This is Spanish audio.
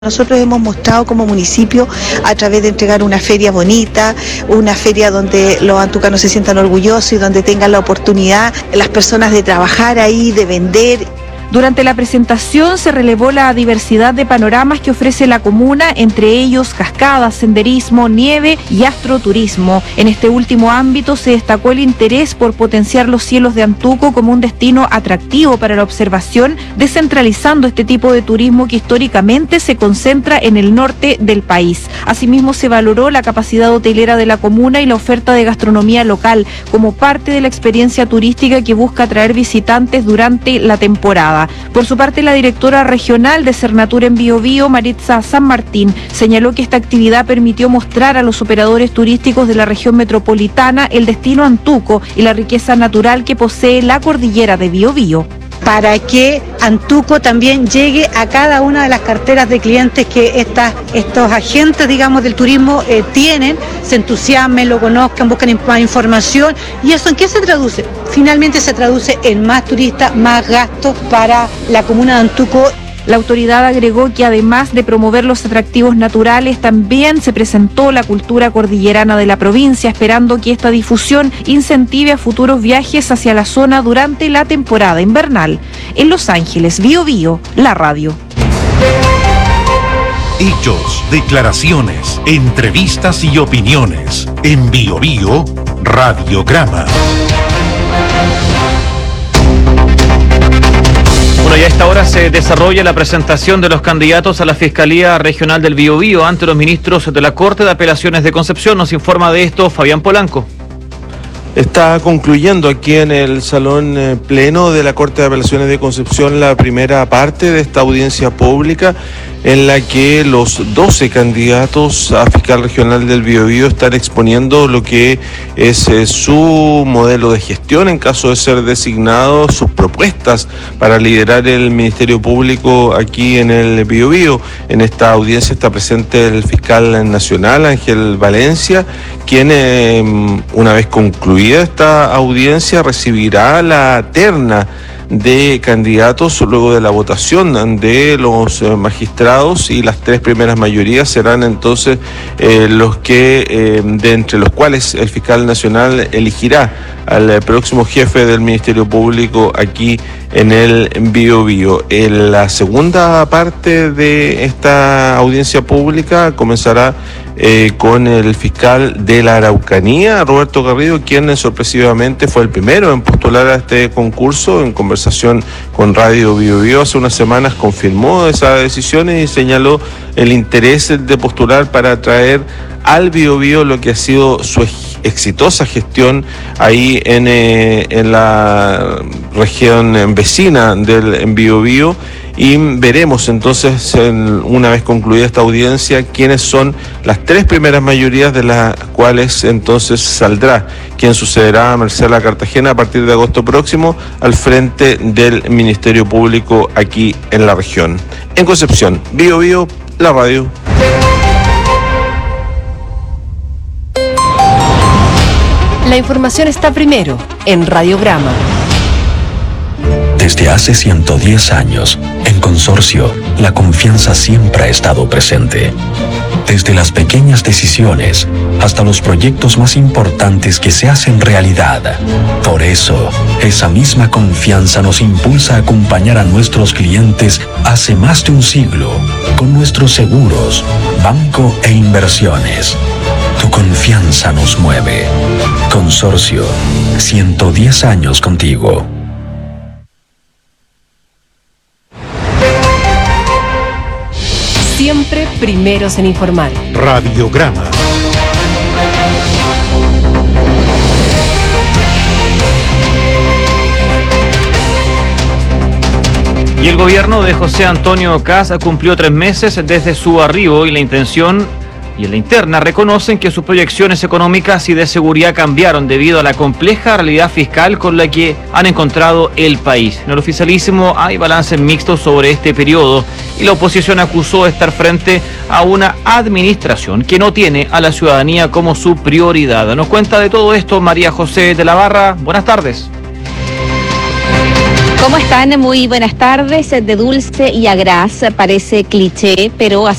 Nosotros hemos mostrado como municipio a través de entregar una feria bonita, una feria donde los antucanos se sientan orgullosos y donde tengan la oportunidad las personas de trabajar ahí, de vender. Durante la presentación se relevó la diversidad de panoramas que ofrece la comuna, entre ellos cascadas, senderismo, nieve y astroturismo. En este último ámbito se destacó el interés por potenciar los cielos de Antuco como un destino atractivo para la observación, descentralizando este tipo de turismo que históricamente se concentra en el norte del país. Asimismo, se valoró la capacidad hotelera de la comuna y la oferta de gastronomía local como parte de la experiencia turística que busca atraer visitantes durante la temporada. Por su parte, la directora regional de Cernatur en Biobío, Maritza San Martín, señaló que esta actividad permitió mostrar a los operadores turísticos de la región metropolitana el destino Antuco y la riqueza natural que posee la cordillera de Biobío, para que Antuco también llegue a cada una de las carteras de clientes que estos agentes, digamos, del turismo tienen, se entusiasmen, lo conozcan, buscan más información. ¿Y eso en qué se traduce? Finalmente se traduce en más turistas, más gastos para la comuna de Antuco. La autoridad agregó que además de promover los atractivos naturales, también se presentó la cultura cordillerana de la provincia, esperando que esta difusión incentive a futuros viajes hacia la zona durante la temporada invernal. En Los Ángeles, Biobío, la radio. Hechos, declaraciones, entrevistas y opiniones. En Biobío, Radiograma. Bueno, y a esta hora se desarrolla la presentación de los candidatos a la Fiscalía Regional del Biobío ante los ministros de la Corte de Apelaciones de Concepción. Nos informa de esto Fabián Polanco. Está concluyendo aquí en el salón pleno de la Corte de Apelaciones de Concepción la primera parte de esta audiencia pública en la que los 12 candidatos a fiscal regional del Biobío están exponiendo lo que es su modelo de gestión en caso de ser designado, sus propuestas para liderar el Ministerio Público aquí en el Biobío. En esta audiencia está presente el fiscal nacional, Ángel Valencia, quien una vez concluida esta audiencia recibirá la terna de candidatos luego de la votación de los magistrados, y las tres primeras mayorías serán entonces los que, de entre los cuales el fiscal nacional elegirá al próximo jefe del Ministerio Público aquí en el Biobío. En la segunda parte de esta audiencia pública comenzará con el fiscal de la Araucanía, Roberto Garrido, quien sorpresivamente fue el primero en postular a este concurso. En conversación con Radio Biobío hace unas semanas confirmó esa decisión y señaló el interés de postular para traer al Biobío lo que ha sido su exitosa gestión ahí en la región vecina del Biobío. Y veremos entonces, una vez concluida esta audiencia, quiénes son las tres primeras mayorías de las cuales entonces saldrá quien sucederá a Marcela Cartagena a partir de agosto próximo al frente del Ministerio Público aquí en la región. En Concepción, Biobío, la radio. La información está primero en Radiograma. Desde hace 110 años, en Consorcio, la confianza siempre ha estado presente. Desde las pequeñas decisiones hasta los proyectos más importantes que se hacen realidad. Por eso, esa misma confianza nos impulsa a acompañar a nuestros clientes hace más de un siglo con nuestros seguros, banco e inversiones. Tu confianza nos mueve. Consorcio, 110 años contigo. Siempre primeros en informar. Radiograma. Y el gobierno de José Antonio Kast cumplió 3 meses desde su arribo, y la intención y en la interna reconocen que sus proyecciones económicas y de seguridad cambiaron debido a la compleja realidad fiscal con la que han encontrado el país. En el oficialísimo hay balances mixtos sobre este periodo, y la oposición acusó de estar frente a una administración que no tiene a la ciudadanía como su prioridad. Nos cuenta de todo esto María José de la Barra. Buenas tardes. ¿Cómo están? Muy buenas tardes. De dulce y a gras parece cliché, pero